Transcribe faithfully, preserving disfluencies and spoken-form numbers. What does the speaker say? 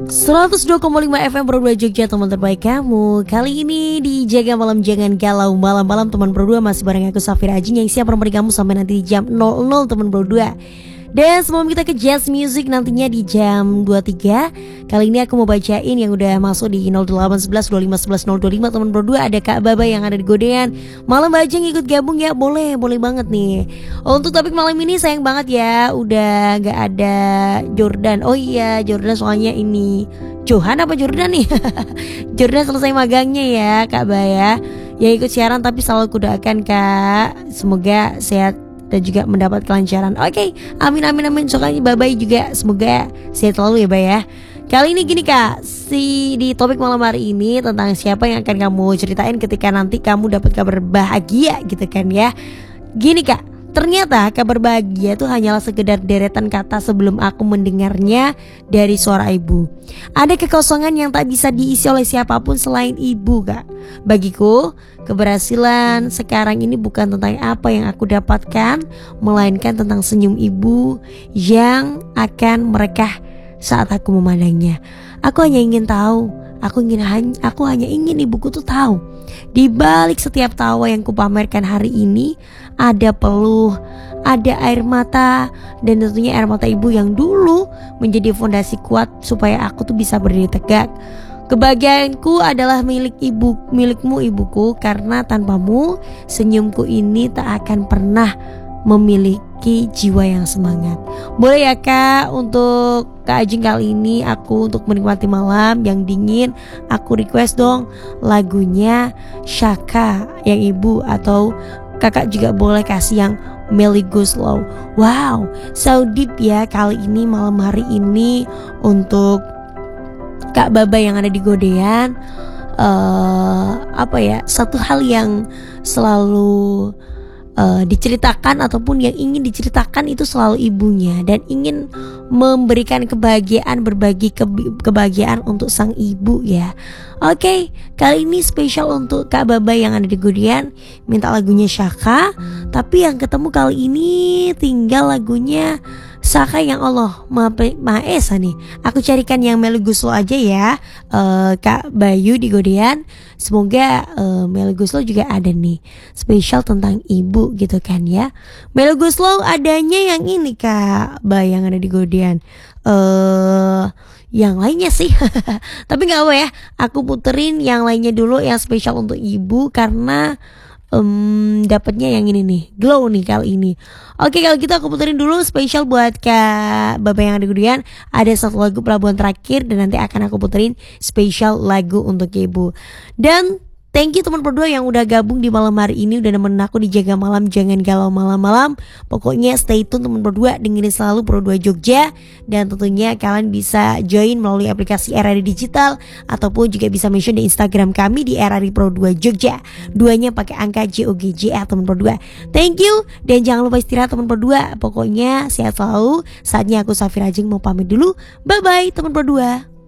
seratus dua koma lima F M Pro dua Jogja, teman terbaik kamu. Kali ini di Jaga Malam Jangan Galau Malam-malam teman Pro dua masih bareng aku Safira Ajin yang siap menemani kamu sampai nanti di jam nol nol teman Pro dua. Dan sebelum kita ke jazz music nantinya di jam dua puluh tiga, kali ini aku mau bacain yang udah masuk di nol delapan satu satu dua lima satu satu nol dua lima teman Pro dua. Ada Kak Baba yang ada di Godean. Malam Bajeng ikut gabung ya, boleh, boleh banget nih. Untuk topik malam ini sayang banget ya udah gak ada Jordan. Oh iya Jordan soalnya ini Johan apa Jordan nih? Jordan selesai magangnya ya Kak Baya. Ya ikut siaran tapi selalu kudoakan Kak, semoga sehat dan juga mendapat kelancaran. Oke, okay. amin amin amin. Soalnya Babai juga semoga sehat selalu ya Bay ya. Kali ini gini Kak, si di topik malam hari ini tentang siapa yang akan kamu ceritain ketika nanti kamu dapat kabar bahagia gitu kan ya. Gini Kak, ternyata kabar bahagia itu hanyalah sekedar deretan kata sebelum aku mendengarnya dari suara ibu. Ada kekosongan yang tak bisa diisi oleh siapapun selain ibu Kak. Bagiku, keberhasilan sekarang ini bukan tentang apa yang aku dapatkan, melainkan tentang senyum ibu yang akan merekah saat aku memandangnya. Aku hanya ingin tahu, aku ingin aku hanya ingin ibuku tuh tahu, di balik setiap tawa yang kupamerkan hari ini ada peluh, ada air mata, dan tentunya air mata ibu yang dulu menjadi fondasi kuat supaya aku tuh bisa berdiri tegak. Kebahagiaanku adalah milik ibu, milikmu ibuku, karena tanpamu senyumku ini tak akan pernah memiliki jiwa yang semangat. Boleh ya Kak, untuk Kak Ajeng kali ini aku untuk menikmati malam yang dingin, aku request dong lagunya Shaka yang ibu, atau Kakak juga boleh kasih yang Melly Guslow. Wow, so deep ya kali ini malam hari ini untuk Kak Baba yang ada di Godean. uh, Apa ya, satu hal yang selalu uh, diceritakan ataupun yang ingin diceritakan itu selalu ibunya, dan ingin memberikan kebahagiaan, berbagi ke- kebahagiaan untuk sang ibu ya. Oke, okay, kali ini spesial untuk Kak Baba yang ada di Godean, minta lagunya Shaka. Tapi yang ketemu kali ini tinggal lagunya Saka yang Allah Maha Esa nih. Aku carikan yang Melly Guslow aja ya, uh, Kak Bayu di Godean. Semoga uh, Melly Guslow juga ada nih, spesial tentang ibu gitu kan ya. Melly Guslow adanya yang ini Kak Bayu yang ada di Godean. uh, Yang lainnya sih tapi gak apa ya, aku puterin yang lainnya dulu yang spesial untuk ibu, karena um, dapatnya yang ini nih, Glow nih kali ini. Oke, kalau gitu aku puterin dulu spesial buat Kak Baba yang ada di Godean. Ada satu lagu pelabuhan terakhir, dan nanti akan aku puterin spesial lagu untuk ibu. Dan thank you teman berdua yang udah gabung di malam hari ini, udah nemenin aku di Jaga Malam Jangan Galau Malam-malam. Pokoknya stay tune teman berdua, dengerin selalu Pro dua Jogja. Dan tentunya kalian bisa join melalui aplikasi R R I Digital, ataupun juga bisa mention di Instagram kami di R R I Pro dua Jogja. Duanya pakai angka J O G J A teman berdua. Thank you, dan jangan lupa istirahat teman berdua. Pokoknya sehat selalu. Saatnya aku Safira Ajeng mau pamit dulu. Bye bye teman berdua.